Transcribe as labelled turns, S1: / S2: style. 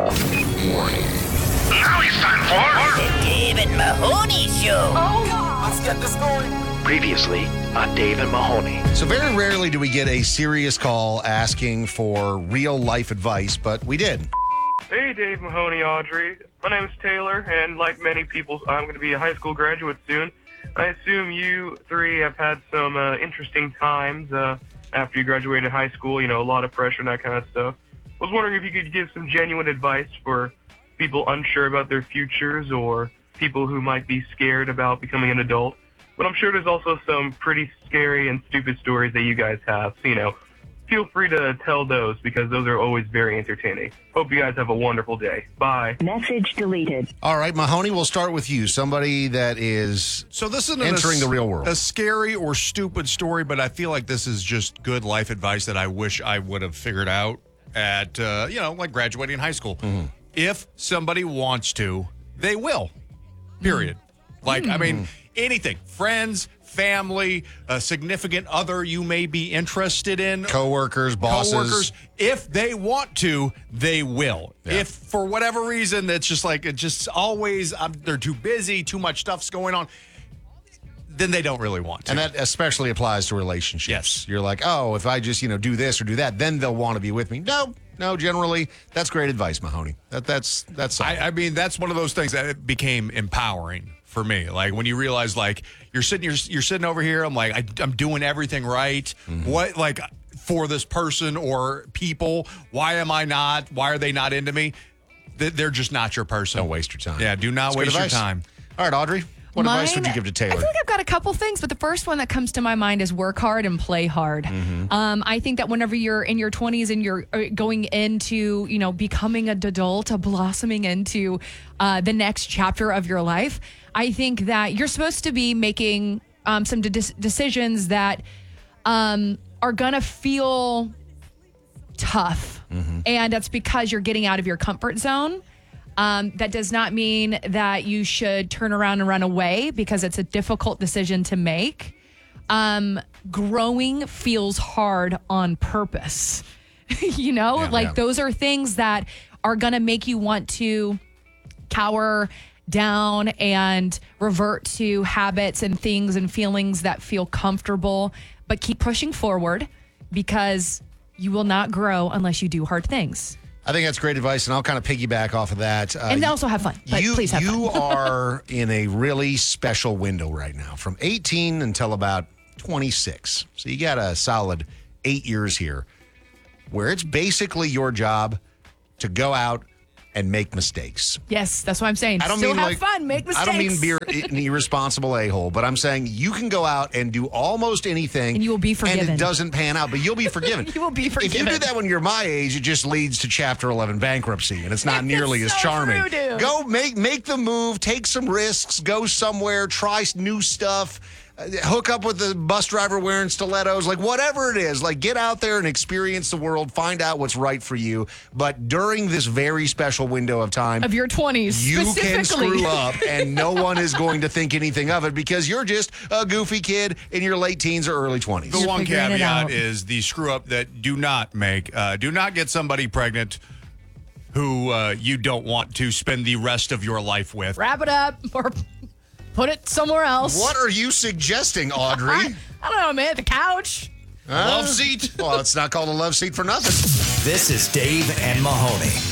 S1: Warning.
S2: Now it's time for
S3: The Dave and Mahoney Show.
S2: Oh, God. Let's get this going.
S1: Previously on Dave and Mahoney.
S4: So very rarely do we get a serious call asking for real life advice, but we did.
S5: Hey, Dave, Mahoney, Audrey. My name is Taylor, and like many people, I'm going to be a high school graduate soon. I assume you three have had some interesting times after you graduated high school, a lot of pressure and that kind of stuff. I was wondering if you could give some genuine advice for people unsure about their futures or people who might be scared about becoming an adult. But I'm sure there's also some pretty scary and stupid stories that you guys have. So, feel free to tell those because those are always very entertaining. Hope you guys have a wonderful day. Bye.
S3: Message deleted.
S4: All right, Mahoney, we'll start with you. Somebody that is
S6: this isn't
S4: entering the real world.
S6: A scary or stupid story, but I feel like this is just good life advice that I wish I would have figured out at, like graduating high school.
S4: Mm-hmm.
S6: If somebody wants to, they will. Period. Anything. Friends, family, a significant other you may be interested in.
S4: Coworkers, bosses.
S6: If they want to, they will.
S4: Yeah.
S6: If for whatever reason they're too busy, too much stuff's going on, then they don't really want to.
S4: And that especially applies to relationships.
S6: Yes.
S4: You're like, oh, if I just, do this or do that, then they'll want to be with me. No, generally, that's great advice, Mahoney. That's solid.
S6: That's one of those things that it became empowering for me. Like when you realize, like you're sitting over here. I'm like, I'm doing everything right.
S4: Mm-hmm.
S6: What, like, for this person or people? Why am I not? Why are they not into me? They're just not your person.
S4: Don't waste your time.
S6: Yeah, do not waste your time.
S4: All right, Audrey, what advice would you give to Taylor?
S7: I feel like I've got a couple things, but the first one that comes to my mind is work hard and play hard.
S4: Mm-hmm.
S7: I think that whenever you're in your 20s and you're going into, becoming an adult, blossoming into the next chapter of your life, I think that you're supposed to be making some decisions that are going to feel tough.
S4: Mm-hmm.
S7: And that's because you're getting out of your comfort zone. That does not mean that you should turn around and run away because it's a difficult decision to make. Growing feels hard on purpose. Those are things that are going to make you want to cower down and revert to habits and things and feelings that feel comfortable, but keep pushing forward because you will not grow unless you do hard things.
S4: I think that's great advice, and I'll kind of piggyback off of that.
S7: And also have fun. Please have fun.
S4: You are in a really special window right now, from 18 until about 26. So you got a solid 8 years here where it's basically your job to go out and make mistakes.
S7: Yes, that's what I'm saying.
S4: I don't
S7: Still
S4: mean
S7: have fun, make mistakes.
S4: I don't mean be an irresponsible a-hole, but I'm saying you can go out and do almost anything.
S7: And you will be forgiven.
S4: And it doesn't pan out, but you'll be forgiven.
S7: You will be forgiven.
S4: If you do that when you're my age, it just leads to Chapter 11 bankruptcy, and it's not nearly as
S7: so
S4: charming.
S7: true, dude.
S4: Go make the move, take some risks, go somewhere, try new stuff. Hook up with the bus driver wearing stilettos, like whatever it is, like get out there and experience the world, find out what's right for you. But during this very special window of time
S7: of your 20s,
S4: you can screw up and no one is going to think anything of it because you're just a goofy kid in your late teens or early 20s.
S6: The one
S7: figuring it out.
S6: caveat is the screw up that do not make. Do not get somebody pregnant who you don't want to spend the rest of your life with.
S7: Wrap it up or put it somewhere else.
S4: What are you suggesting, Audrey?
S7: I don't know, man. The couch.
S4: Love seat? Well, it's not called a love seat for nothing.
S1: This is Dave and Mahoney.